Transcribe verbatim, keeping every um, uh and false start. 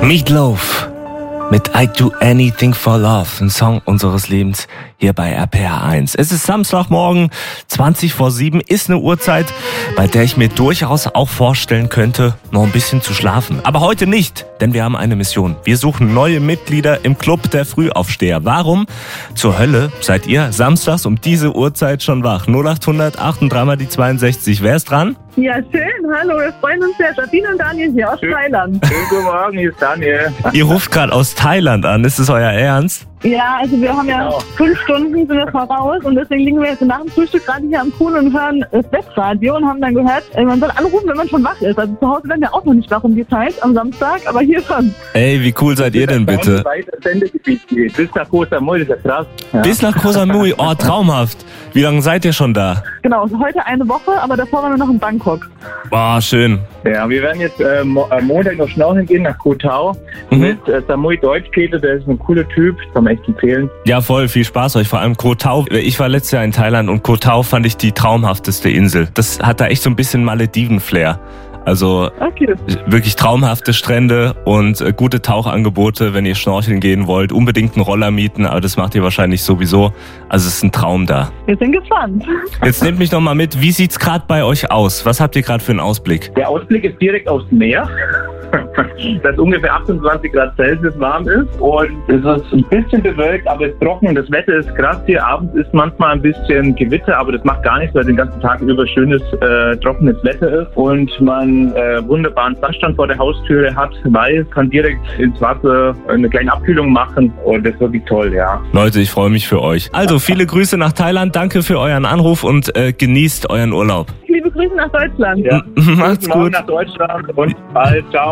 Meatloaf mit I Do Anything for Love, ein Song unseres Lebens hier bei R P R eins. Es ist Samstagmorgen, zwanzig vor sieben, ist eine Uhrzeit, bei der ich mir durchaus auch vorstellen könnte, noch ein bisschen zu schlafen. Aber heute nicht, denn wir haben eine Mission. Wir suchen neue Mitglieder im Club der Frühaufsteher. Warum zur Hölle seid ihr samstags um diese Uhrzeit schon wach? null acht hundert acht und dreimal die zweiundsechzig. Wer ist dran? Ja, schön. Hallo, wir freuen uns sehr. Sabine und Daniel hier aus Schön. Thailand. Schönen guten Morgen, hier ist Daniel. Ihr ruft gerade aus Thailand an. Ist es euer Ernst? Ja, also wir haben ja Genau. fünf Stunden sind wir voraus und deswegen liegen wir jetzt nach dem Frühstück gerade hier am Pool und hören das Webradio und haben dann gehört, äh, man soll anrufen, wenn man schon wach ist. Also zu Hause werden wir auch noch nicht wach um die Zeit am Samstag, aber hier schon. Ey, wie cool seid ihr denn bitte? Weiter Sendegebiet geht. Bis nach Koh Samui, das ist ja krass. Ja. Bis nach Koh Samui. Oh, traumhaft. Wie lange seid ihr schon da? Genau, also heute eine Woche, aber davor waren wir noch in Bangkok. Boah, schön. Ja, wir werden jetzt äh, mo- am Montag noch schnorcheln gehen nach Koh Tao Mhm. mit äh, Samui Deutschkete, der ist ein cooler Typ, kann man echt empfehlen. Ja, voll, viel Spaß euch. Vor allem Koh Tao. Ich war letztes Jahr in Thailand und Koh Tao fand ich die traumhafteste Insel. Das hat da echt so ein bisschen Malediven-Flair. Also Okay. wirklich traumhafte Strände und äh, gute Tauchangebote, wenn ihr schnorcheln gehen wollt. Unbedingt einen Roller mieten, aber das macht ihr wahrscheinlich sowieso. Also es ist ein Traum da. Wir sind gespannt. Jetzt nehmt mich noch mal mit, wie sieht's gerade bei euch aus? Was habt ihr gerade für einen Ausblick? Der Ausblick ist direkt aufs Meer, das ungefähr achtundzwanzig Grad Celsius warm ist und es ist ein bisschen bewölkt, aber es ist trocken. Das Wetter ist krass hier. Abends ist manchmal ein bisschen Gewitter, aber das macht gar nichts, weil den ganzen Tag über schönes, äh, trockenes Wetter ist und man äh, wunderbaren Sandstrand vor der Haustüre hat, weil kann direkt ins Wasser eine kleine Abkühlung machen und das ist wirklich toll, ja. Leute, ich freue mich für euch. Also viele Grüße nach Thailand, danke für euren Anruf und äh, genießt euren Urlaub. Liebe Grüße nach Deutschland. ja. Macht's Guten Morgen gut. nach Deutschland und bald, ciao.